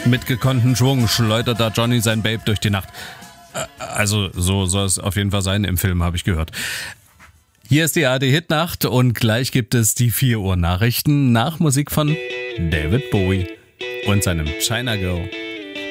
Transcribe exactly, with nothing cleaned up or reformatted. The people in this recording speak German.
Mit gekonntem Schwung schleudert da Johnny sein Babe durch die Nacht. Also so soll es auf jeden Fall sein im Film, habe ich gehört. Hier ist die A R D-Hitnacht und gleich gibt es die vier Uhr Nachrichten nach Musik von David Bowie und seinem China Girl.